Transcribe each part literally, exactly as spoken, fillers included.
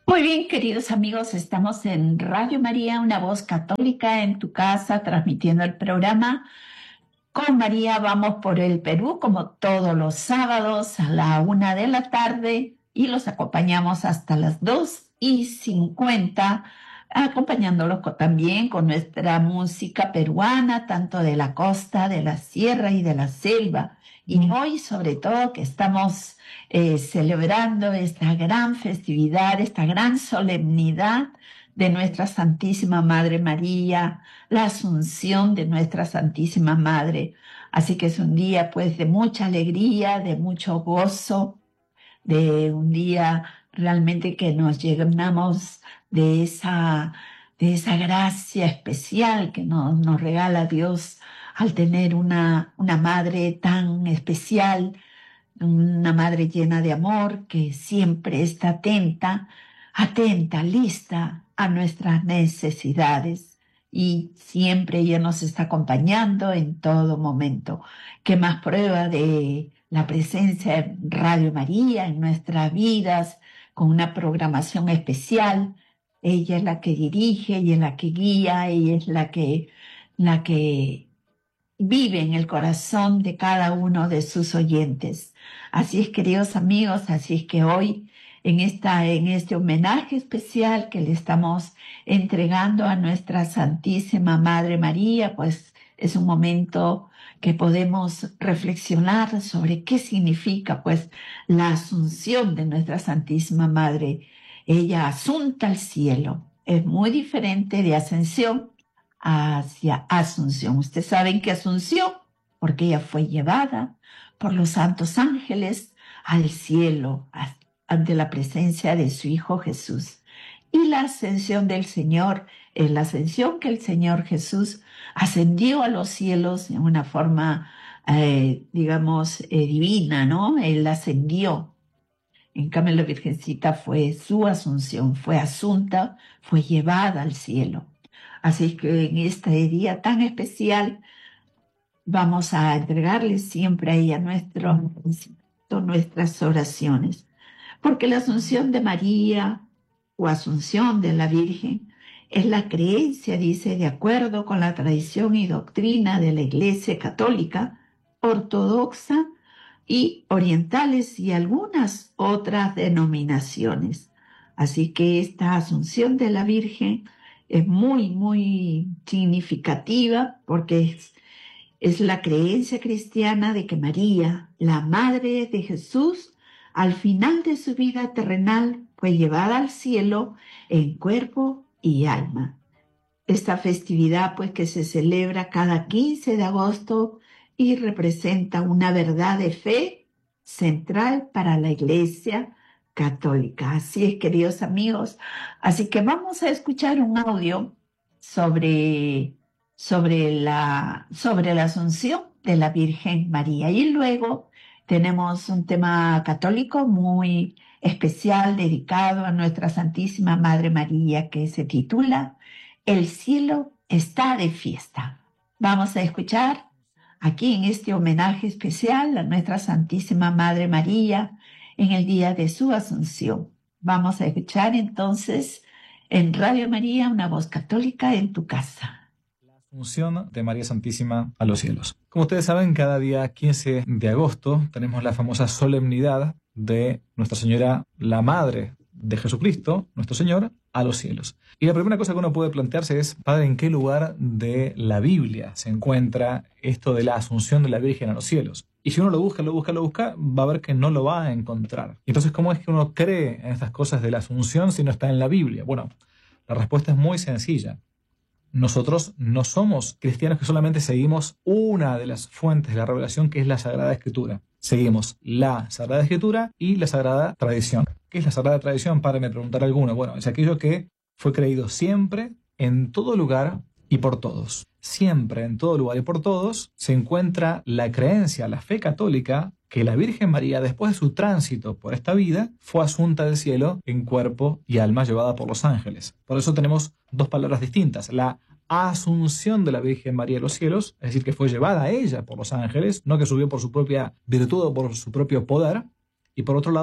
Muy bien, queridos amigos, estamos en Radio María, una voz católica en tu casa, transmitiendo el programa. Con María vamos por el Perú, como todos los sábados a la una de la tarde, y los acompañamos hasta las dos y cincuenta, acompañándolos co- también con nuestra música peruana, tanto de la costa, de la sierra y de la selva. Y hoy, sobre todo, que estamos eh, celebrando esta gran festividad, esta gran solemnidad de nuestra Santísima Madre María, la Asunción de nuestra Santísima Madre. Así que es un día pues de mucha alegría, de mucho gozo, de un día realmente que nos llenamos de esa, de esa gracia especial que nos, nos regala Dios al tener una, una madre tan especial, una madre llena de amor que siempre está atenta, atenta, lista a nuestras necesidades, y siempre ella nos está acompañando en todo momento. ¿Qué más prueba de la presencia de Radio María en nuestras vidas con una programación especial? Ella es la que dirige, ella es la que guía, ella es la que, la que vive en el corazón de cada uno de sus oyentes. Así es, queridos amigos, así es que hoy, en esta, en este homenaje especial que le estamos entregando a nuestra Santísima Madre María, pues es un momento que podemos reflexionar sobre qué significa, pues, la asunción de nuestra Santísima Madre. Ella asunta al cielo. Es muy diferente de ascensión hacia Asunción. Ustedes saben que Asunción, porque ella fue llevada por los santos ángeles al cielo a- ante la presencia de su Hijo Jesús. Y la ascensión del Señor es la ascensión que el Señor Jesús ascendió a los cielos en una forma, eh, digamos, eh, divina, ¿no? Él ascendió. En cambio, la Virgencita fue su asunción, fue asunta, fue llevada al cielo. Así que en este día tan especial vamos a entregarle siempre a ella nuestro, nuestras oraciones, porque la asunción de María o asunción de la Virgen es la creencia, dice, de acuerdo con la tradición y doctrina de la Iglesia Católica, ortodoxa y orientales y algunas otras denominaciones. Así que esta asunción de la Virgen es muy, muy significativa porque es, es la creencia cristiana de que María, la Madre de Jesús, al final de su vida terrenal fue llevada al cielo en cuerpo y alma. Esta festividad, pues, que se celebra cada quince de agosto y representa una verdad de fe central para la Iglesia Católica. Así es, queridos amigos. Así que vamos a escuchar un audio sobre, sobre la, sobre la Asunción de la Virgen María. Y luego tenemos un tema católico muy especial dedicado a nuestra Santísima Madre María, que se titula El cielo está de fiesta. Vamos a escuchar aquí en este homenaje especial a nuestra Santísima Madre María en el día de su Asunción. Vamos a escuchar entonces en Radio María, una voz católica en tu casa. La Asunción de María Santísima a los cielos. Como ustedes saben, cada día quince de agosto tenemos la famosa solemnidad de Nuestra Señora, la Madre de Jesucristo, nuestro Señor, a los cielos. Y la primera cosa que uno puede plantearse es, Padre, ¿en qué lugar de la Biblia se encuentra esto de la Asunción de la Virgen a los cielos? Y si uno lo busca, lo busca, lo busca, va a ver que no lo va a encontrar. Y entonces, ¿cómo es que uno cree en estas cosas de la Asunción si no está en la Biblia? Bueno, la respuesta es muy sencilla. Nosotros no somos cristianos que solamente seguimos una de las fuentes de la revelación, que es la Sagrada Escritura. Seguimos la Sagrada Escritura y la Sagrada Tradición. ¿Qué es la Sagrada Tradición? Para me preguntar alguno. Bueno, es aquello que fue creído siempre, en todo lugar y por todos. Siempre, en todo lugar y por todos, se encuentra la creencia, la fe católica, que la Virgen María, después de su tránsito por esta vida, fue asunta del cielo en cuerpo y alma, llevada por los ángeles. Por eso tenemos dos palabras distintas. La asunción de la Virgen María a los cielos, es decir, que fue llevada a ella por los ángeles, no que subió por su propia virtud o por su propio poder. Y por otro lado,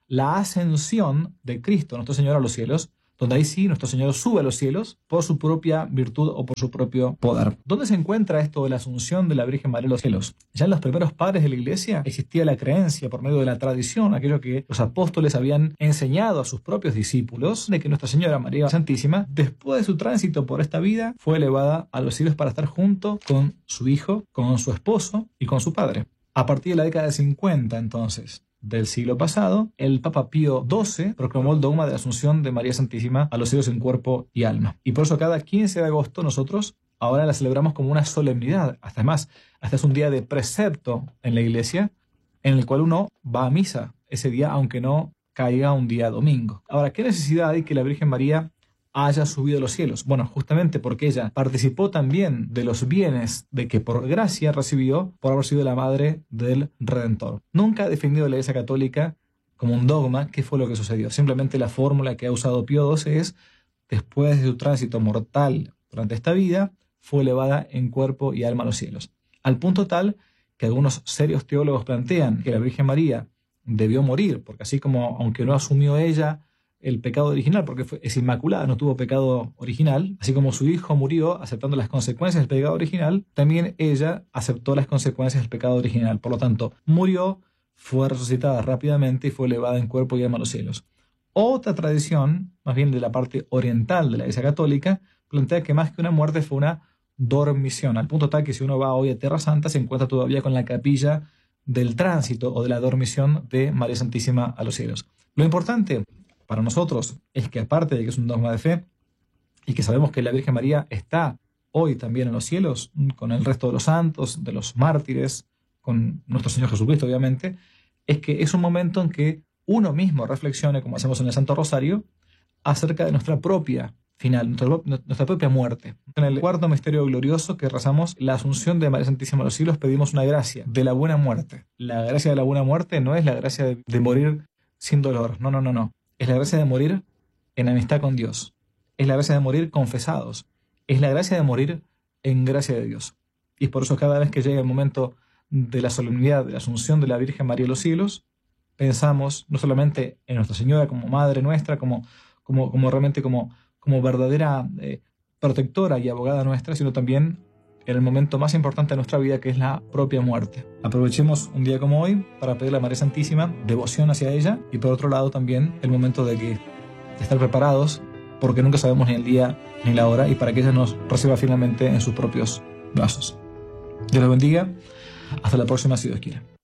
la ascensión de Cristo, nuestro Señor, a los cielos, donde ahí sí nuestro Señor sube a los cielos por su propia virtud o por su propio poder. ¿Dónde se encuentra esto de la asunción de la Virgen María a los cielos? Ya en los primeros padres de la Iglesia existía la creencia por medio de la tradición, aquello que los apóstoles habían enseñado a sus propios discípulos, de que Nuestra Señora María Santísima, después de su tránsito por esta vida, fue elevada a los cielos para estar junto con su Hijo, con su esposo y con su Padre. A partir de la década de cincuenta, entonces, del siglo pasado, el Papa Pío doce proclamó el dogma de la Asunción de María Santísima a los cielos en cuerpo y alma. Y por eso cada quince de agosto nosotros ahora la celebramos como una solemnidad. Hasta más, hasta es un día de precepto en la Iglesia en el cual uno va a misa ese día, aunque no caiga un día domingo. Ahora, ¿qué necesidad hay que la Virgen María haya subido a los cielos? Bueno, justamente porque ella participó también de los bienes de que por gracia recibió por haber sido la madre del Redentor. Nunca ha defendido la Iglesia Católica como un dogma qué fue lo que sucedió. Simplemente la fórmula que ha usado Pío doce es: después de su tránsito mortal durante esta vida, fue elevada en cuerpo y alma a los cielos. Al punto tal que algunos serios teólogos plantean que la Virgen María debió morir, porque así como, aunque no asumió ella el pecado original, porque fue, es inmaculada, no tuvo pecado original, así como su hijo murió aceptando las consecuencias del pecado original, también ella aceptó las consecuencias del pecado original. Por lo tanto, murió, fue resucitada rápidamente y fue elevada en cuerpo y alma a los cielos. Otra tradición, más bien de la parte oriental de la Iglesia Católica, plantea que más que una muerte fue una dormición, al punto tal que si uno va hoy a Tierra Santa se encuentra todavía con la capilla del tránsito o de la dormición de María Santísima a los cielos. Lo importante para nosotros es que, aparte de que es un dogma de fe y que sabemos que la Virgen María está hoy también en los cielos con el resto de los santos, de los mártires, con nuestro Señor Jesucristo obviamente, es que es un momento en que uno mismo reflexione, como hacemos en el Santo Rosario, acerca de nuestra propia final, nuestra, nuestra propia muerte. En el cuarto misterio glorioso que rezamos, la Asunción de María Santísima a los cielos, pedimos una gracia de la buena muerte. La gracia de la buena muerte no es la gracia de, de morir sin dolor, no, no, no, no. Es la gracia de morir en amistad con Dios. Es la gracia de morir confesados. Es la gracia de morir en gracia de Dios. Y es por eso cada vez que llega el momento de la solemnidad de la Asunción de la Virgen María a los cielos, pensamos no solamente en Nuestra Señora como Madre nuestra, como, como, como realmente como, como verdadera eh, protectora y abogada nuestra, sino también en el momento más importante de nuestra vida, que es la propia muerte. Aprovechemos un día como hoy para pedirle a María Santísima devoción hacia ella, y por otro lado también el momento de, que, de estar preparados, porque nunca sabemos ni el día ni la hora, y para que ella nos reciba finalmente en sus propios brazos. Dios los bendiga. Hasta la próxima, si Dios quiere.